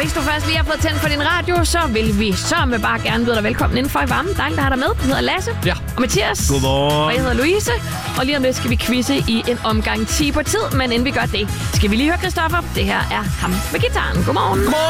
hvis du først lige har fået tændt for din radio, så vil vi så bare gerne byde dig velkommen indenfor i varmen. Dejligt at have dig med. Jeg hedder Lasse. Ja. Og Mathias. Godmorgen. Og jeg hedder Louise. Og lige om lidt skal vi quizze i en omgang 10 på tid. Men inden vi gør det, skal vi lige høre Christoffer. Det her er ham med gitaren. Godmorgen. Godmorgen.